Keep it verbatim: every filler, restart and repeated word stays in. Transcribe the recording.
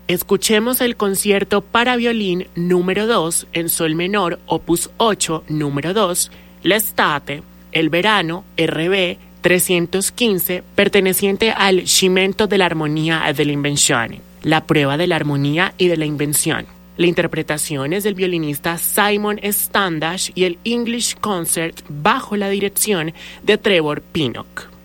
Escuchemos el concierto para violín número dos en sol menor, opus ocho, número dos, L'estate, el verano, R B trescientos quince, perteneciente al Cimento de la Armonía e dell'Invenzione, la prueba de la armonía y de la invención. La interpretación es del violinista Simon Standash y el English Concert bajo la dirección de Trevor Pinnock.